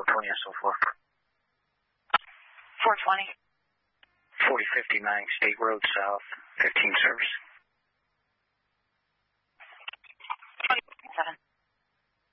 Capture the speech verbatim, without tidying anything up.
twenty S O four. four twenty. forty fifty-nine State Road South, fifteen service.